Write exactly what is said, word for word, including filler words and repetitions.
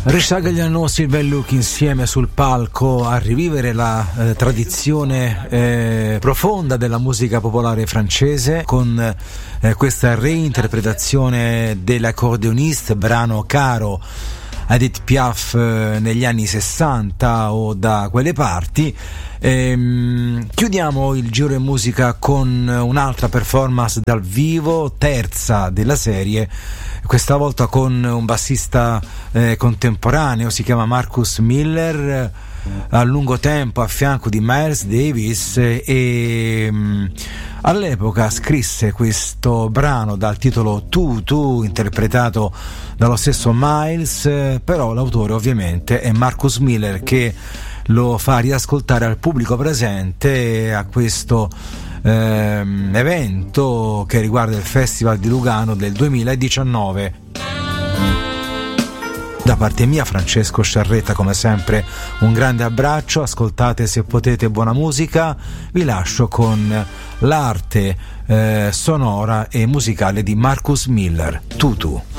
Richard Galliano, Sylvain Luc insieme sul palco a rivivere la eh, tradizione eh, profonda della musica popolare francese con eh, questa reinterpretazione dell'accordeoniste, brano caro a Edith Piaf eh, negli anni sessanta o da quelle parti. Ehm, chiudiamo il giro in musica con un'altra performance dal vivo, terza della serie, questa volta con un bassista eh, contemporaneo, si chiama Marcus Miller, a lungo tempo a fianco di Miles Davis, e, e mh, all'epoca scrisse questo brano dal titolo Tu Tu, interpretato dallo stesso Miles, eh, però l'autore ovviamente è Marcus Miller, che lo fa riascoltare al pubblico presente a questo ehm, evento che riguarda il Festival di Lugano del duemiladiciannove. Da parte mia, Francesco Sciarretta, come sempre un grande abbraccio, ascoltate se potete buona musica, vi lascio con l'arte eh, sonora e musicale di Marcus Miller, Tutu.